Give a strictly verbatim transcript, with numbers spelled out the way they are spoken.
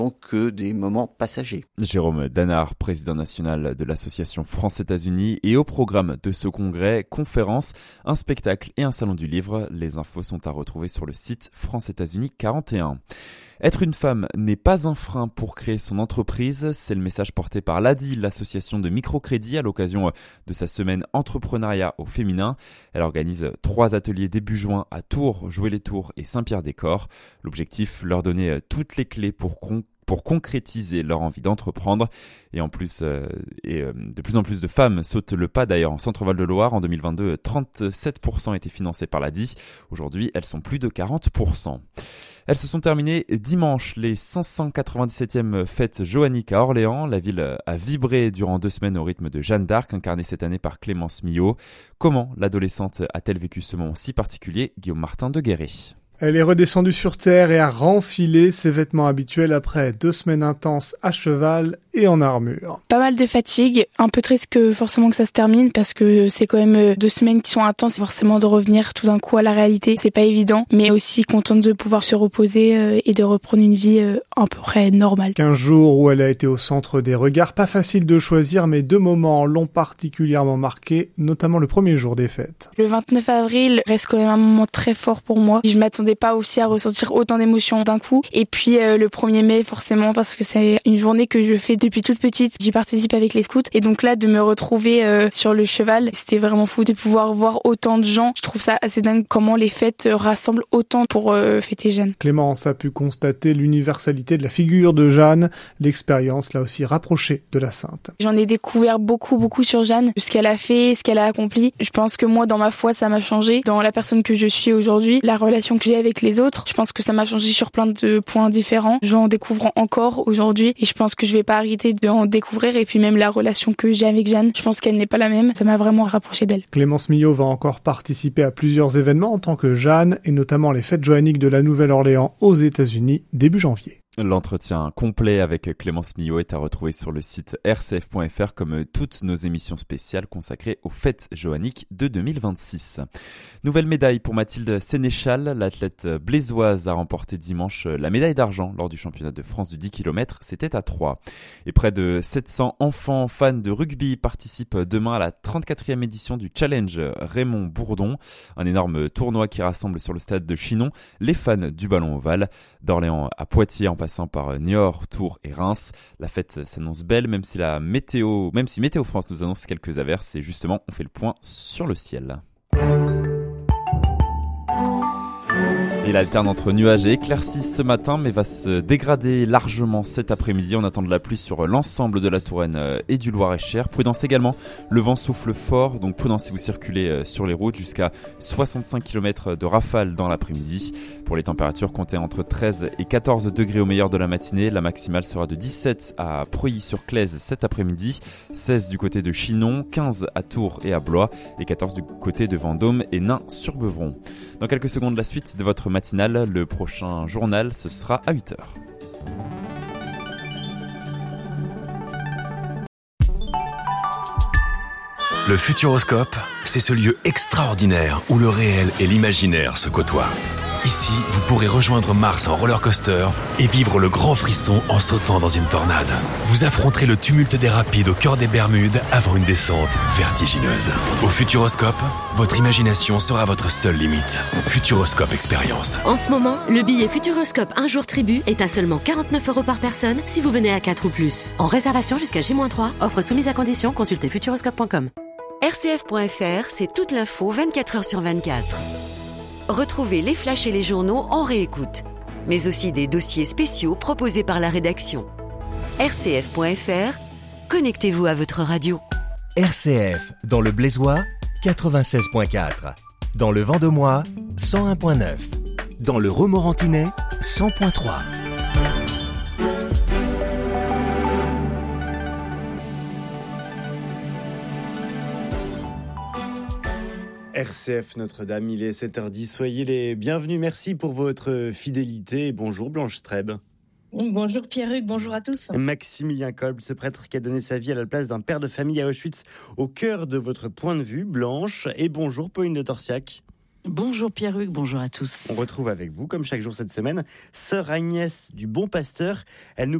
que des moments passagers. Jérôme Danard, président national de l'association France-États-Unis, et au programme de ce congrès, conférences, un spectacle et un salon du livre. Les infos sont à retrouver sur le site France-États-Unis quarante et un. Être une femme n'est pas un frein pour créer son entreprise, c'est le message porté par l'A D I, l'association de microcrédit, à l'occasion de sa semaine entrepreneuriat au féminin. Elle organise trois ateliers début juin à Tours, Joué-les-Tours et Saint-Pierre-des-Corps. L'objectif, leur donner toutes les clés pour con- pour concrétiser leur envie d'entreprendre. Et en plus, euh, et euh, de plus en plus de femmes sautent le pas. D'ailleurs, en Centre-Val de Loire, en deux mille vingt-deux, trente-sept pour cent étaient financés par l'A D I. Aujourd'hui, elles sont plus de quarante pour cent. Elles se sont terminées dimanche, les cinq cent quatre-vingt-dix-septième fêtes joanniques à Orléans. La ville a vibré durant deux semaines au rythme de Jeanne d'Arc, incarnée cette année par Clémence Millot. Comment l'adolescente a-t-elle vécu ce moment si particulier ? Guillaume Martin de Guéret. Elle est redescendue sur terre et a renfilé ses vêtements habituels après deux semaines intenses à cheval et en armure. Pas mal de fatigue, un peu triste que forcément que ça se termine parce que c'est quand même deux semaines qui sont intenses, forcément de revenir tout d'un coup à la réalité, c'est pas évident, mais aussi contente de pouvoir se reposer et de reprendre une vie à peu près normale. quinze jours où elle a été au centre des regards, pas facile de choisir, mais deux moments l'ont particulièrement marqué, notamment le premier jour des fêtes. Le vingt-neuf avril reste quand même un moment très fort pour moi. Je m'attendais pas aussi à ressentir autant d'émotions d'un coup. Et puis euh, le premier mai, forcément, parce que c'est une journée que je fais depuis toute petite. J'y participe avec les scouts. Et donc là, de me retrouver euh, sur le cheval, c'était vraiment fou de pouvoir voir autant de gens. Je trouve ça assez dingue comment les fêtes rassemblent autant pour euh, fêter Jeanne. Clémence a pu constater l'universalité de la figure de Jeanne. L'expérience l'a aussi rapprochée de la sainte. J'en ai découvert beaucoup, beaucoup sur Jeanne, ce qu'elle a fait, ce qu'elle a accompli. Je pense que moi, dans ma foi, ça m'a changé. Dans la personne que je suis aujourd'hui, la relation que j'ai avec les autres, je pense que ça m'a changé sur plein de points différents. J'en découvre encore aujourd'hui et je pense que je vais pas arrêter d'en découvrir. Et puis même la relation que j'ai avec Jeanne, je pense qu'elle n'est pas la même. Ça m'a vraiment rapproché d'elle. Clémence Millot va encore participer à plusieurs événements en tant que Jeanne et notamment les fêtes joanniques de la Nouvelle-Orléans aux États-Unis début janvier. L'entretien complet avec Clémence Millot est à retrouver sur le site r c f point f r comme toutes nos émissions spéciales consacrées aux fêtes joanniques de deux mille vingt-six. Nouvelle médaille pour Mathilde Sénéchal. L'athlète blésoise a remporté dimanche la médaille d'argent lors du championnat de France du dix kilomètres. C'était à Troyes. Et près de sept cents enfants fans de rugby participent demain à la trente-quatrième édition du Challenge Raymond Bourdon, un énorme tournoi qui rassemble sur le stade de Chinon les fans du ballon ovale. D'Orléans à Poitiers en passant par Niort, Tours et Reims. La fête s'annonce belle, même si la météo, même si Météo France nous annonce quelques averses. Et justement, on fait le point sur le ciel. Il alterne entre nuages et éclaircies ce matin, mais va se dégrader largement cet après-midi. On attend de la pluie sur l'ensemble de la Touraine et du Loir-et-Cher. Prudence également, le vent souffle fort, donc prudence si vous circulez sur les routes, jusqu'à soixante-cinq kilomètres de rafale dans l'après-midi. Pour les températures, comptez entre treize et quatorze degrés au meilleur de la matinée. La maximale sera de dix-sept à Preuilly-sur-Claise cet après-midi, seize du côté de Chinon, quinze à Tours et à Blois, et quatorze du côté de Vendôme et Nain-sur-Beuvron. Dans quelques secondes, la suite de votre matinale. Le prochain journal, ce sera à huit heures. Le Futuroscope, c'est ce lieu extraordinaire où le réel et l'imaginaire se côtoient. Ici, vous pourrez rejoindre Mars en roller coaster et vivre le grand frisson en sautant dans une tornade. Vous affronterez le tumulte des rapides au cœur des Bermudes avant une descente vertigineuse. Au Futuroscope, votre imagination sera votre seule limite. Futuroscope Expérience. En ce moment, le billet Futuroscope un jour tribu est à seulement quarante-neuf euros par personne si vous venez à quatre ou plus. En réservation jusqu'à J moins trois, offre soumise à condition, consultez futuroscope point com. R C F point F R, c'est toute l'info vingt-quatre heures sur vingt-quatre. Retrouvez les flashs et les journaux en réécoute, mais aussi des dossiers spéciaux proposés par la rédaction. R C F point F R, connectez-vous à votre radio. R C F, dans le Blésois, quatre-vingt-seize point quatre. Dans le Vendômois, cent un point neuf. Dans le Romorantinais, cent point trois. R C F Notre-Dame, il est sept heures dix, soyez les bienvenus, merci pour votre fidélité. Bonjour Blanche Streb. Bonjour Pierre-Hugues, bonjour à tous. Maximilien Kolb, ce prêtre qui a donné sa vie à la place d'un père de famille à Auschwitz, au cœur de votre point de vue, Blanche. Et bonjour Pauline de Torsiac. Bonjour Pierre-Hugues, bonjour à tous. On retrouve avec vous, comme chaque jour cette semaine, sœur Agnès du Bon Pasteur. Elle nous